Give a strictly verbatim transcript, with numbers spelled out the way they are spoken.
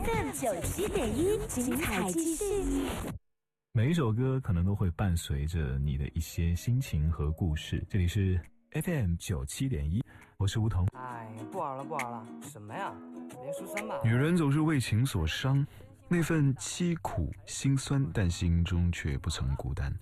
F M 九七点一，精彩继续。 每一首歌可能都会伴随着你的一些心情和故事。这里是 F M 九七点一，我是梧桐。 哎，不玩了不玩了，什么呀？连输三把。 女人总是为情所伤，那份凄苦心酸，但心中却不曾孤单。